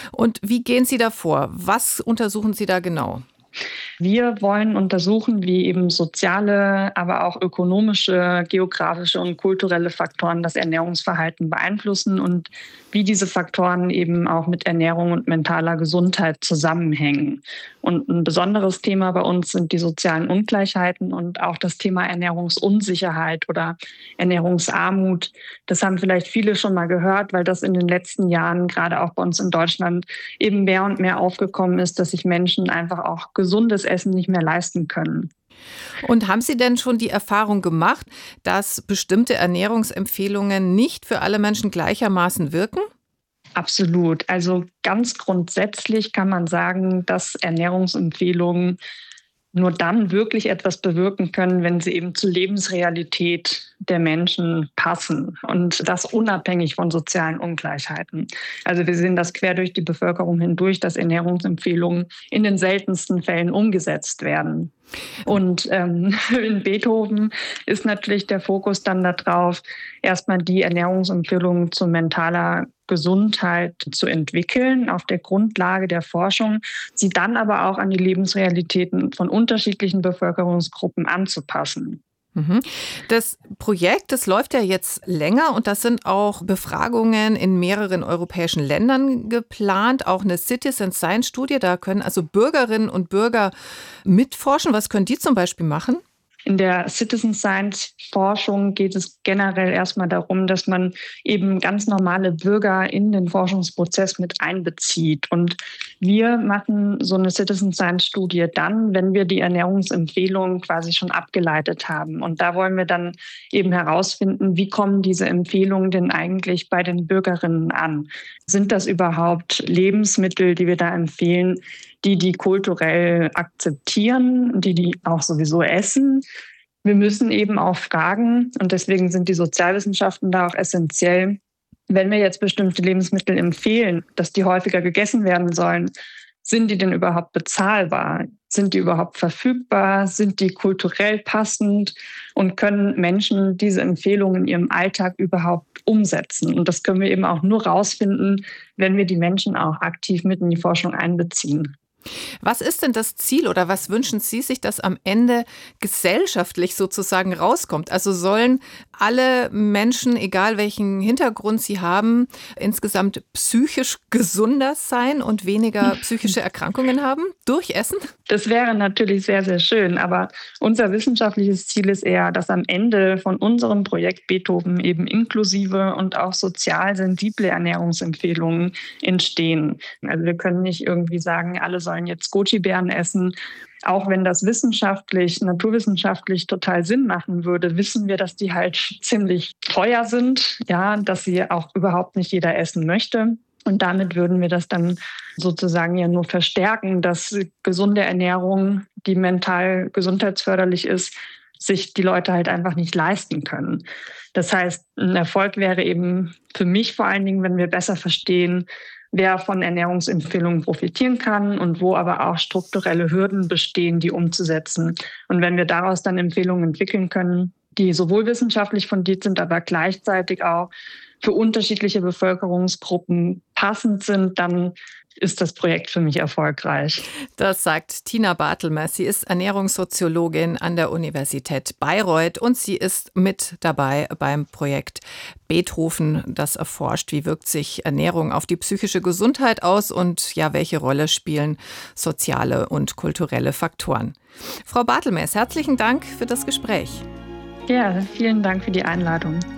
Und wie gehen Sie da vor? Was untersuchen Sie da genau? Wir wollen untersuchen, wie eben soziale, aber auch ökonomische, geografische und kulturelle Faktoren das Ernährungsverhalten beeinflussen und wie diese Faktoren eben auch mit Ernährung und mentaler Gesundheit zusammenhängen. Und ein besonderes Thema bei uns sind die sozialen Ungleichheiten und auch das Thema Ernährungsunsicherheit oder Ernährungsarmut. Das haben vielleicht viele schon mal gehört, weil das in den letzten Jahren gerade auch bei uns in Deutschland eben mehr und mehr aufgekommen ist, dass sich Menschen einfach auch gesundes Essen nicht mehr leisten können. Und haben Sie denn schon die Erfahrung gemacht, dass bestimmte Ernährungsempfehlungen nicht für alle Menschen gleichermaßen wirken? Absolut. Also ganz grundsätzlich kann man sagen, dass Ernährungsempfehlungen nur dann wirklich etwas bewirken können, wenn sie eben zur Lebensrealität der Menschen passen und das unabhängig von sozialen Ungleichheiten. Also wir sehen das quer durch die Bevölkerung hindurch, dass Ernährungsempfehlungen in den seltensten Fällen umgesetzt werden. Und in Beethoven ist natürlich der Fokus dann darauf, erstmal die Ernährungsempfehlungen zu mentaler Gesundheit zu entwickeln, auf der Grundlage der Forschung, sie dann aber auch an die Lebensrealitäten von unterschiedlichen Bevölkerungsgruppen anzupassen. Mhm. Das Projekt, das läuft ja jetzt länger und das sind auch Befragungen in mehreren europäischen Ländern geplant, auch eine Citizen Science Studie. Da können also Bürgerinnen und Bürger mitforschen. Was können die zum Beispiel machen? In der Citizen Science Forschung geht es generell erstmal darum, dass man eben ganz normale Bürger in den Forschungsprozess mit einbezieht. Und wir machen so eine Citizen Science Studie dann, wenn wir die Ernährungsempfehlungen quasi schon abgeleitet haben. Und da wollen wir dann eben herausfinden, wie kommen diese Empfehlungen denn eigentlich bei den Bürgerinnen an? Sind das überhaupt Lebensmittel, die wir da empfehlen, die kulturell akzeptieren, die auch sowieso essen? Wir müssen eben auch fragen, und deswegen sind die Sozialwissenschaften da auch essentiell, wenn wir jetzt bestimmte Lebensmittel empfehlen, dass die häufiger gegessen werden sollen, sind die denn überhaupt bezahlbar? Sind die überhaupt verfügbar? Sind die kulturell passend? Und können Menschen diese Empfehlungen in ihrem Alltag überhaupt umsetzen? Und das können wir eben auch nur rausfinden, wenn wir die Menschen auch aktiv mit in die Forschung einbeziehen. Was ist denn das Ziel oder was wünschen Sie sich, dass am Ende gesellschaftlich sozusagen rauskommt? Also sollen alle Menschen, egal welchen Hintergrund sie haben, insgesamt psychisch gesunder sein und weniger psychische Erkrankungen haben durch Essen? Das wäre natürlich sehr, sehr schön. Aber unser wissenschaftliches Ziel ist eher, dass am Ende von unserem Projekt Beethoven eben inklusive und auch sozial sensible Ernährungsempfehlungen entstehen. Also wir können nicht irgendwie sagen, alle sollen jetzt Goji-Beeren essen. Auch wenn das wissenschaftlich, naturwissenschaftlich total Sinn machen würde, wissen wir, dass die halt ziemlich teuer sind, ja, dass sie auch überhaupt nicht jeder essen möchte. Und damit würden wir das dann sozusagen ja nur verstärken, dass gesunde Ernährung, die mental gesundheitsförderlich ist, sich die Leute halt einfach nicht leisten können. Das heißt, ein Erfolg wäre eben für mich vor allen Dingen, wenn wir besser verstehen, wer von Ernährungsempfehlungen profitieren kann und wo aber auch strukturelle Hürden bestehen, die umzusetzen. Und wenn wir daraus dann Empfehlungen entwickeln können, die sowohl wissenschaftlich fundiert sind, aber gleichzeitig auch für unterschiedliche Bevölkerungsgruppen passend sind, dann ist das Projekt für mich erfolgreich. Das sagt Tina Bartelmer. Sie ist Ernährungssoziologin an der Universität Bayreuth und sie ist mit dabei beim Projekt Beethoven, das erforscht, wie wirkt sich Ernährung auf die psychische Gesundheit aus und ja, welche Rolle spielen soziale und kulturelle Faktoren. Frau Bartelmer, herzlichen Dank für das Gespräch. Ja, vielen Dank für die Einladung.